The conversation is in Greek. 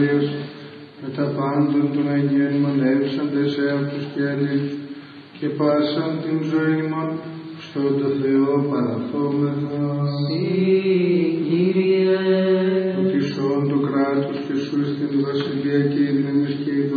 ασφάλειας, με τα πάντων των Αγίων μανεύσαντες έαυτους και αλλήλους, και πάσαν την ζωή ημών στον το Θεό παραθόμεθα. Συ, Κύριε, Ότι σών το κράτος και σου στην βασιλεία και η δύναμη και η